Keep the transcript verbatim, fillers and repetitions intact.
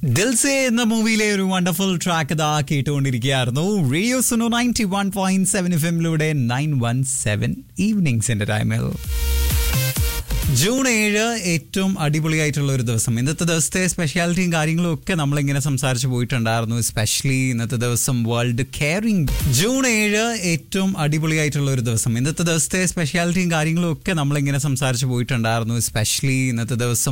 ദിൽസേ എന്ന മൂവിയിലെ ഒരു വണ്ടർഫുൾ ട്രാക്ക് ഇതാ കേട്ടുകൊണ്ടിരിക്കുകയായിരുന്നു. Radio Suno ninety one point seven F എമ്മിലൂടെ nine one seven ഈവനിങ്സിന്റെ ടൈമിൽ. ജൂൺ ഏഴ് ഏറ്റവും അടിപൊളിയായിട്ടുള്ള ഒരു ദിവസം. ഇന്നത്തെ ദിവസത്തെ സ്പെഷ്യാലിറ്റിയും കാര്യങ്ങളും ഒക്കെ നമ്മളിങ്ങനെ സംസാരിച്ച് പോയിട്ടുണ്ടായിരുന്നു. എസ്പെഷ്യലി ഇന്നത്തെ ദിവസം വേൾഡ് കെയറിംഗ്. ജൂൺ ഏഴ് ഏറ്റവും അടിപൊളിയായിട്ടുള്ള ഒരു ദിവസം. ഇന്നത്തെ ദിവസത്തെ സ്പെഷ്യാലിറ്റിയും കാര്യങ്ങളും ഒക്കെ നമ്മളിങ്ങനെ സംസാരിച്ച് പോയിട്ടുണ്ടായിരുന്നു. എസ്പെഷ്യലി ഇന്നത്തെ ദിവസം